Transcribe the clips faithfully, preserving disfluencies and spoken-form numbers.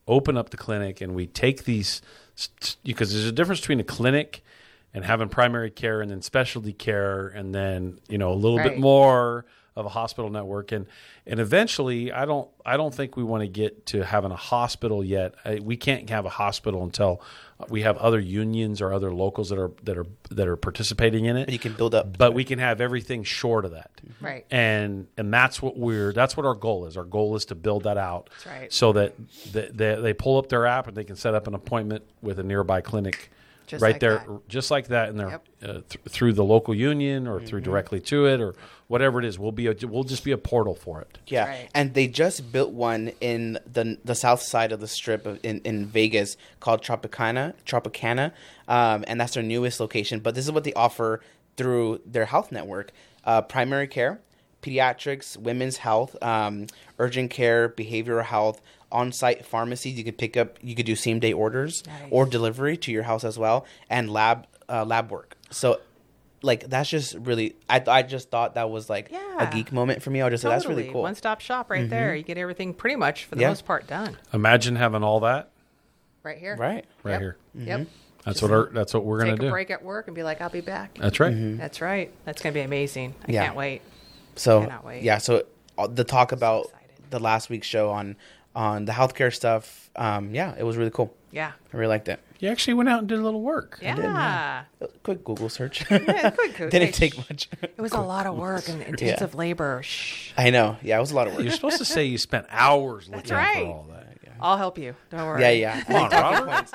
open up the clinic and we take these, because there's a difference between a clinic and having primary care and then specialty care and then, you know, a little Right. bit more of a hospital network. And and eventually, I don't I don't think we want to get to having a hospital yet. I, we can't have a hospital until we have other unions or other locals that are that are that are participating in it. But you can build up. But we can have everything short of that. Right. And and that's what we're that's what our goal is. Our goal is to build that out. That's right. So that they, they, they pull up their app and they can set up an appointment with a nearby clinic. Just right like there, that. just like that, and they're Yep. uh, th- through the local union or through directly to it or whatever it is. We'll be a, we'll just be a portal for it. Yeah, Right. and they just built one in the the south side of the strip of, in in Vegas called Tropicana, Tropicana, um, and that's their newest location. But this is what they offer through their health network: uh, primary care, pediatrics, women's health, um, urgent care, behavioral health, on-site pharmacies. You could pick up, you could do same-day orders Nice. or delivery to your house as well, and lab uh, lab work. So. Like, that's just really, I I just thought that was like Yeah. a geek moment for me. I was just like, that's really cool. One stop shop right there. You get everything pretty much for the Yeah. most part done Imagine having all that right here. Right. right Yep. here. Yep. That's Just what our, that's what we're Take gonna a do. break at work and be like, I'll be back. That's right. That's right. That's gonna be amazing. I Yeah. can't wait. So Cannot wait. yeah, so uh, the talk about excited. the last week's show on on the healthcare stuff, um, yeah, it was really cool. Yeah. I really liked it. You actually went out and did a little work. Yeah. Quick Google search. Yeah, quick Google. Didn't Hey, take shh. much. It was a lot of work and intensive labor. Shh. I know. Yeah, it was a lot of work. You're supposed to say you spent hours looking right. for all that. I'll help you. Don't worry. Yeah, yeah. Come on, Robert.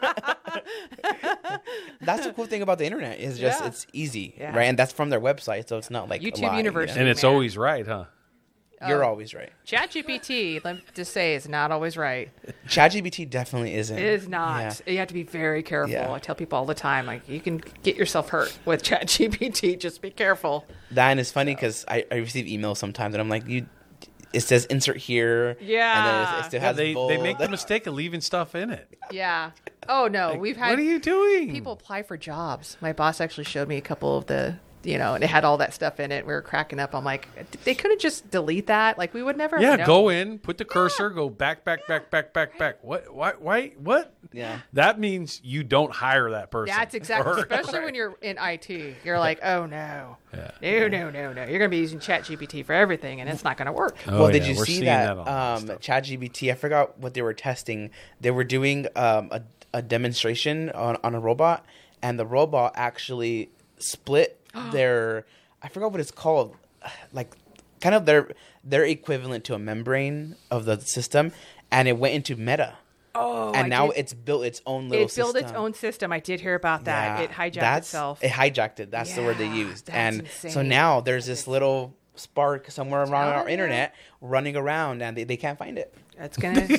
That's the cool thing about the internet is just Yeah. it's easy, Yeah. right? And that's from their website, so it's not like a YouTube lie, you know? University. And it's Man. always right, huh? You're Oh. always right. ChatGPT, let me just say, is not always right. ChatGPT definitely isn't. It is not. Yeah. You have to be very careful. Yeah. I tell people all the time, like, you can get yourself hurt with ChatGPT. Just be careful. That is funny because I, I receive emails sometimes and I'm like, you. It says insert here. Yeah. And then it, it still Yeah, has they, bold. they make the mistake of leaving stuff in it. Yeah. Oh, no. Like, We've had what are you doing? people apply for jobs. My boss actually showed me a couple of the, you know, and it had all that stuff in it. We were cracking up. I'm like, they couldn't just delete that. Like, we would never Yeah, know. go in, put the cursor, go back, back, back, back, back, back. What? Why? Why? What? Yeah. That means you don't hire that person. That's exactly, Or- especially when you're in I T. You're like, oh, no. Yeah. No, no, no, no. You're going to be using ChatGPT for everything, and it's not going to work. Oh, Well, did yeah, you we're see seeing that, on a lot of um, stuff. ChatGPT? I forgot what they were testing. They were doing um, a, a demonstration on, on a robot, and the robot actually split their, I forgot what it's called, like kind of their their equivalent to a membrane of the system, and it went into Meta. Oh, and I now did- it's built its own little It built its system. own system. I did hear about that. Yeah, It hijacked that's- itself. It hijacked it. That's the word they Yeah, used. that's And insane. so now there's this little spark somewhere around our telling you. internet running around, and they, they can't find it. That's going to...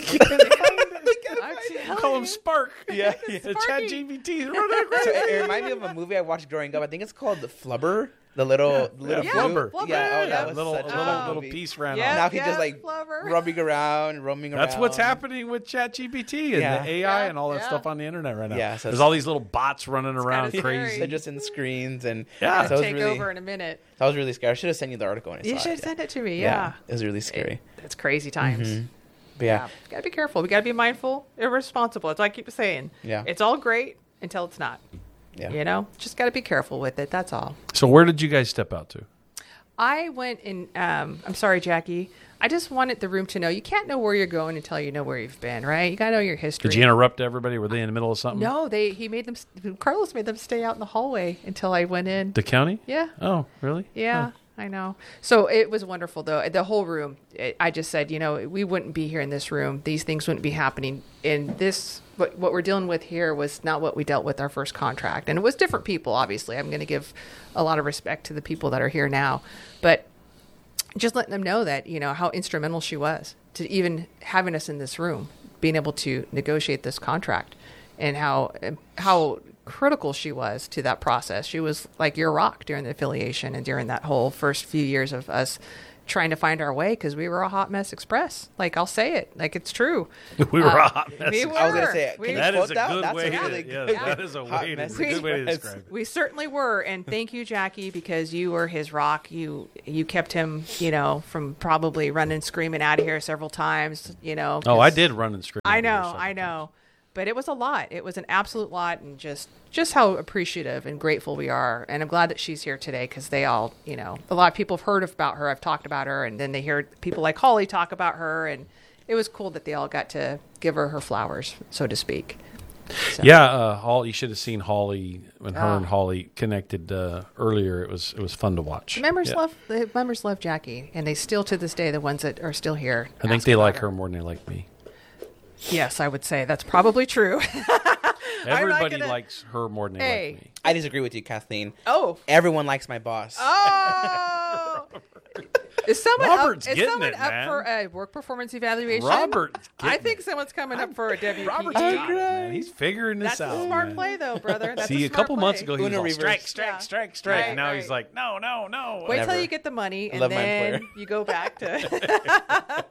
Call him Spark. Yeah, yeah. Sparky. Chat G P T. So it, it reminded me of a movie I watched growing up. I think it's called The Flubber. The little, little yeah, flubber. Flubber. Yeah, oh, Yeah, that was little, such a little, fun little movie. piece ran Yeah. off. Now he's Yes, just like Flubber. rubbing around, roaming around. That's what's happening with ChatGPT and Yeah. the A I Yeah, and all that yeah. stuff on the internet right now. Yeah, so There's it's- all these little bots running around kinda crazy. scary. They're just in the screens, and Yeah. so it was Take really, over in a minute. that was really scary. I should have sent you the article when I You saw should it. send it to me. Yeah. Yeah. It was really scary. It's crazy times. But yeah, We got to be careful. We got to be mindful, irresponsible. It's like I keep saying. Yeah. It's all great until it's not. yeah. You know, just got to be careful with it. That's all. So where did you guys step out to? I went in. Um, I'm sorry, Jackie. I just wanted the room to know you can't know where you're going until you know where you've been, right? You got to know your history. Did you interrupt everybody? Were they in the middle of something? No, they. He made them. Carlos made them stay out in the hallway until I went in. The county? Yeah. Oh, really? Yeah, I know. So it was wonderful, though. The whole room, it, I just said, you know, we wouldn't be here in this room. These things wouldn't be happening. In this, what, what we're dealing with here was not what we dealt with our first contract. And it was different people, obviously. I'm going to give a lot of respect to the people that are here now. But just letting them know that, you know, how instrumental she was to even having us in this room, being able to negotiate this contract, and how how critical she was to that process. She was like your rock during the affiliation and during that whole first few years of us trying to find our way because we were a hot mess express. Like, I'll say it. Like, it's true. We were Uh, a hot mess. we were. I was gonna say, We- can you That quote is a that? good That's way a to. really Yes, good that is a hot way. mess To, good way to express. describe it. We certainly were, and thank you, Jackie, because you were his rock. You you kept him, you know, from probably running screaming out of here several times. You know. Oh, I 'cause- did run and scream. I over there know, several I times. know, but it was a lot. It was an absolute lot, and just just how appreciative and grateful we are. And I'm glad that she's here today because they all, you know, a lot of people have heard about her. I've talked about her, and then they hear people like Holly talk about her, and it was cool that they all got to give her her flowers, so to speak. So, Yeah, uh, Holly. You should have seen Holly when her Oh. and Holly connected uh, earlier. It was it was fun to watch. Members Yeah. love the members love Jackie, and they still to this day the ones that are still here. I think ask they about like her more than they like me. Yes, I would say that's probably true. Everybody gonna- likes her more than they Hey. like me. I disagree with you, Kathleen. Oh. Everyone likes my boss. Oh. Is someone Robert's up, is getting someone it, up man. for a work performance evaluation? Robert's I getting think it. someone's coming up for a W P E. Robert's got it, man. He's figuring this That's out. a smart man. play, though, brother. That's See, a, a smart couple play. months ago, he was Uno all reverse. strike, strike, Yeah. strike, strike. Right, and now right. he's like, no, no, no. Wait till Never. you get the money, and Love my then employer. you go back to.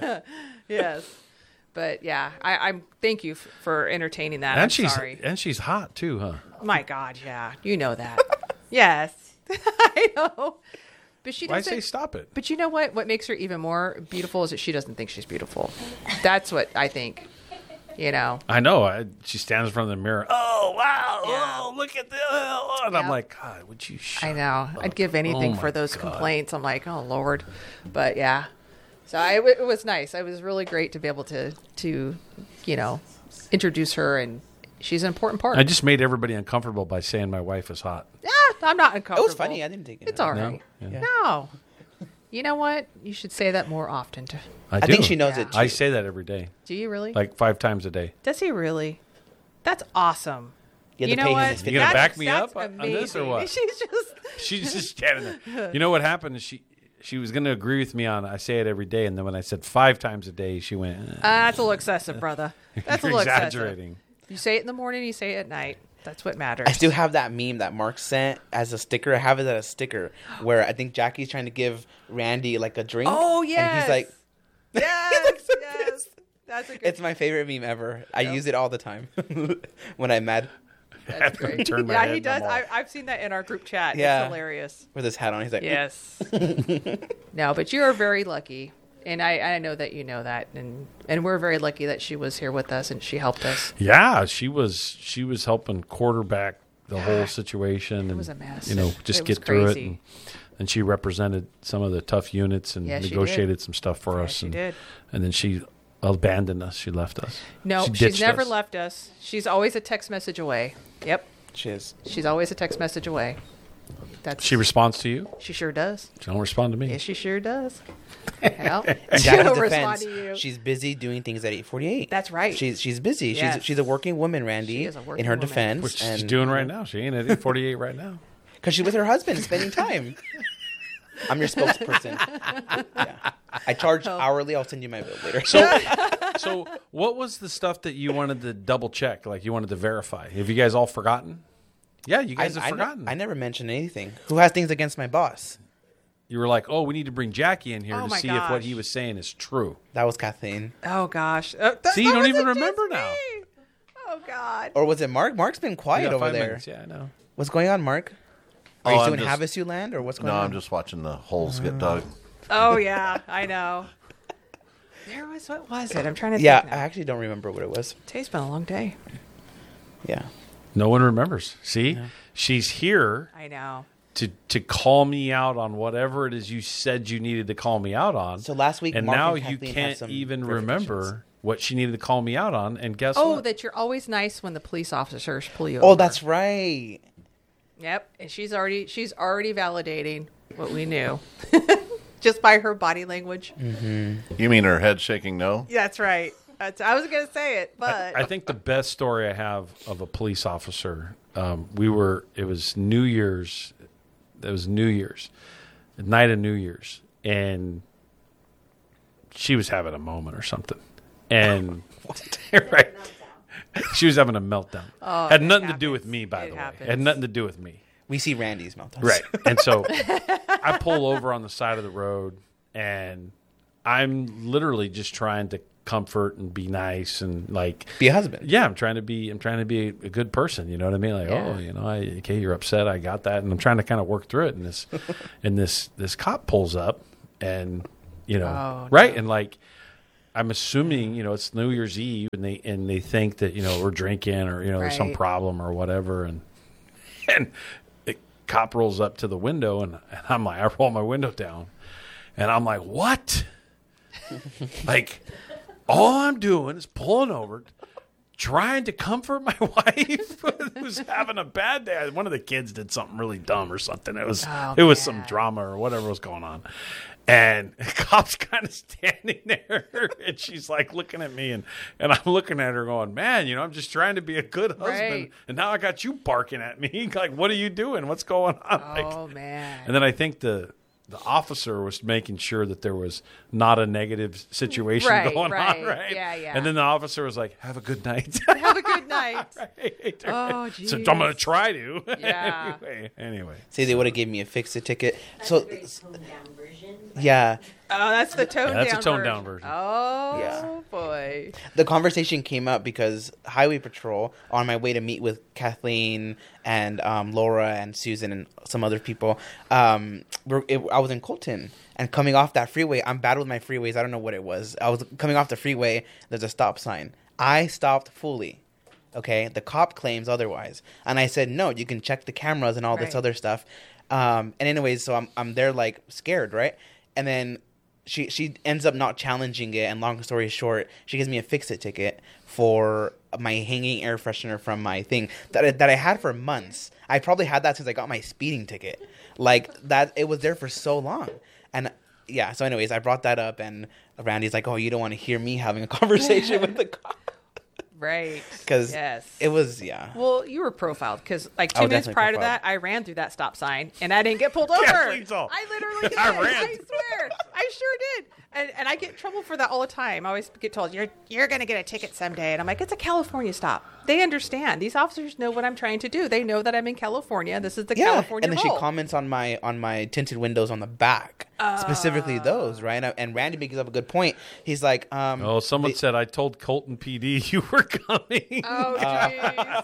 Yes, but yeah, I, I'm. Thank you f- for entertaining that. And I'm she's sorry. and she's hot too, huh? My God, yeah, you know that. Yes, I know. But she Why doesn't. say stop it? But you know what? What makes her even more beautiful is that she doesn't think she's beautiful. That's what I think. You know. I know. I, she stands in front of the mirror. Oh wow! Yeah. Oh, look at this! Oh, and I'm Yeah. like, God, would you? Shut I know. up? I'd give anything Oh, for my those God. complaints. I'm like, oh Lord. But yeah. So I, it was nice. It was really great to be able to to, you know, introduce her, and she's an important part. I just made everybody uncomfortable by saying my wife is hot. Ah, I'm not It uncomfortable. was funny. I didn't take it. It's all No? right. Yeah. No. You know what? You should say that more often. To, I, I do. think she knows Yeah. it too. I say that every day, do you really? like five times a day. Does he really? That's awesome. You have You to know pay him what? his You gonna fifty. back me That's up on- on amazing. this or what? She's just. She's just standing there. You know what happened? is She she was going to agree with me on I say it every day, and then when I said five times a day, she went. Eh, Uh, that's a little excessive, brother. That's You're a little exaggerating. excessive. You say it in the morning, you say it at night. That's what matters. I still have that meme that Mark sent as a sticker. I have it as a sticker where I think Jackie's trying to give Randy like a drink. Oh, And yes. he's like, yes, yes. That's a good. it's my favorite meme ever. I use it all the time when I'm mad. That's great. Turn my yeah, head he and does. I'm all- I, I've seen that in our group chat. Yeah. It's hilarious. With his hat on, he's like, Yes. No, but you are very lucky, and I, I know that you know that, and and we're very lucky that she was here with us and she helped us. Yeah, she was she was helping quarterback the whole situation, and was a mess. you know, It- just it was get through it. crazy. And, and she represented some of the tough units and Yeah, she did. negotiated some stuff for Yeah, us. she and, did. and then she abandoned us. She left us. No, She she's ditched never us. left us. She's always a text message away. Yep, Shiz. she's always a text message away. That's She responds to you. she sure does. She don't respond to me. Yes, she sure does. Well, In she'll Jackie's respond defense, to you. she's busy doing things at eight forty-eight. That's right. She's she's busy. Yes. She's she's a working woman, Randy. She is a working in her woman. defense, Which and, she's doing right now. She ain't at forty-eight right now. because she's with her husband, spending time. I'm your spokesperson. Yeah. I charge Oh. hourly. I'll send you my bill later. So, so what was the stuff that you wanted to double check? Like you wanted to verify? Have you guys all forgotten? Yeah, you I, guys have I ne- forgotten. I never mentioned anything. Who has things against my boss? You were like, "Oh, we need to bring Jackie in here Oh to my see if what gosh. he was saying is true." That was Kathleen. Oh gosh. Uh, that- See, you that don't even wasn't remember just now. me. Oh God. Or was it Mark? Mark's been We quiet got over five there. minutes. Yeah, I know. What's going on, Mark? Are Oh, you I'm doing just- Havasu Land or what's going No, on? I'm just watching the holes get dug. Oh yeah, I know. There was what was it? I'm trying to Yeah, think I now. actually don't remember what it was. Today's been a long day. Yeah. No one remembers. See, she's here I know. to to call me out on whatever it is you said you needed to call me out on. So last week, and Mark now and you Kathleen had can't some even verifications. remember what she needed to call me out on. And guess Oh, what? that you're always nice when the police officers pull you Oh, over. that's right. Yep, and she's already she's already validating what we knew, just by her body language. You mean her head shaking no? That's right. That's, I was gonna say it, but I think the best story I have of a police officer. Um, we were. It was New Year's. It was New Year's, the night of New Year's, and she was having a moment or something, and right, she was having a meltdown. Oh, had it nothing to do with happens. me, by It the way. happens. Had nothing to do with me. We see Randy's meltdowns. Right. And so I pull over on the side of the road, and I'm literally just trying to comfort and be nice and like Be a husband. yeah, I'm trying to be I'm trying to be a good person, you know what I mean? Like, Yeah. oh, you know, I, okay, you're upset, I got that, and I'm trying to kind of work through it. And this and this this cop pulls up, and you know, Oh, right, no. and like I'm assuming, you know, it's New Year's Eve, and they and they think that, you know, we're drinking or, you know, there's some Right. problem or whatever, and and the cop rolls up to the window, and, and I'm like, I roll my window down, and I'm like, what? Like, all I'm doing is pulling over, trying to comfort my wife who's having a bad day. One of the kids did something really dumb or something. It was Oh, it was some man. drama or whatever was going on. And the cop's kind of standing there, and she's like looking at me, and, and I'm looking at her going, man, you know, I'm just trying to be a good husband. Right. And now I got you barking at me. Like, what are you doing? What's going on? Like, Oh, man. and then I think the the officer was making sure that there was not a negative situation Right, going right. on, right? Yeah, yeah. And then the officer was like, "Have a good night." Have a good night. Right. Oh, So geez. I'm going to try to. Yeah. anyway, anyway. See, they would have given me a fix-it ticket. So, Very toned down version. yeah, Oh, that's the toned Yeah, that's a down toned version. down version. Oh, Yeah. boy. the conversation came up because Highway Patrol, on my way to meet with Kathleen and um, Laura and Susan and some other people, um, we're, it, I was in Colton. And coming off that freeway, I'm bad with my freeways. I don't know what it was. I was coming off the freeway. There's a stop sign. I stopped fully. Okay, the cop claims otherwise, and I said no. You can check the cameras and all this Right. other stuff. Um, and anyways, so I'm I'm there like scared, right? And then she she ends up not challenging it. And long story short, she gives me a fix-it ticket for my hanging air freshener from my thing that I, that I had for months. I probably had that since I got my speeding ticket. Like that, it was there for so long. And yeah, so anyways, I brought that up, and Randy's like, "Oh, you don't want to hear me having a conversation with the cop." Right. Because yes. it was, yeah. Well, you were profiled because, like, I two was minutes definitely prior to profiled. that, I ran through that stop sign and I didn't get pulled over. Kathleen saw. I literally did. I I, ran. swear, I sure did. And, and I get in trouble for that all the time. I always get told, "You're you're gonna get a ticket someday," and I'm like, "It's a California stop. They understand. These officers know what I'm trying to do. They know that I'm in California. This is the Yeah, California and then rule." she comments on my on my tinted windows on the back, specifically those, right? And, and Randy makes up a good point. He's like, um, Oh, someone they- said I told Colton P D you were coming. Oh jeez.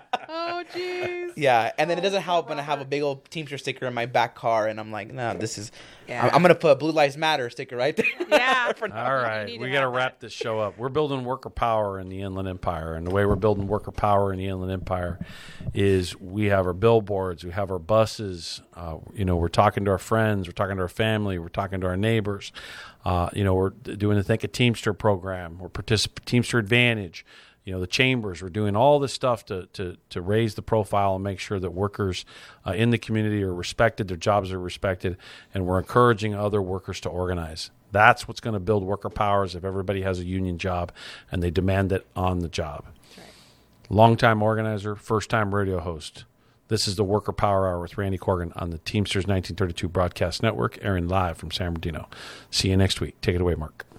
Oh jeez. yeah, and then it doesn't Oh, help when I have a big old Teamster sticker in my back car, and I'm like, no, this is. Yeah. I'm, I'm gonna put a Blue Lives Matter sticker right there. Yeah. For now. All right, need we to got to have wrap this show up. We're building worker power in the Inland Empire, and the way we're building worker power in the Inland Empire is we have our billboards, we have our buses. Uh, you know, we're talking to our friends, we're talking to our family, we're talking to our neighbors. Uh, you know, we're doing the Think a Teamster program. We're particip- Teamster Advantage. You know, the chambers. We're doing all this stuff to to to raise the profile and make sure that workers uh, in the community are respected, their jobs are respected, and we're encouraging other workers to organize. That's what's going to build worker powers if everybody has a union job and they demand it on the job. Longtime organizer, first-time radio host. This is the Worker Power Hour with Randy Corgan on the Teamsters nineteen thirty-two Broadcast Network, airing live from San Bernardino. See you next week. Take it away, Mark.